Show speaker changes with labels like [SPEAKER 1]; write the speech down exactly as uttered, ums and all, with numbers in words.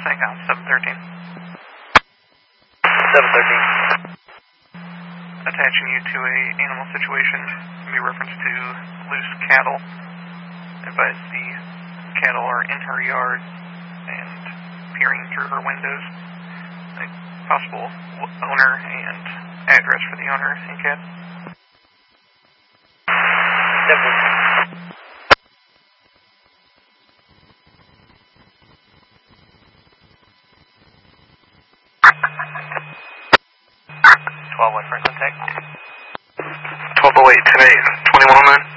[SPEAKER 1] Tank on seven thirteen.
[SPEAKER 2] seven thirteen.
[SPEAKER 1] Attaching you to a animal situation, be reference to loose cattle. Advise the cattle are in her yard and peering through her windows. A possible owner and address for the owner and cat.
[SPEAKER 2] twelve one Franklin Tech.
[SPEAKER 1] twelve oh eight today, twenty-one oh nine.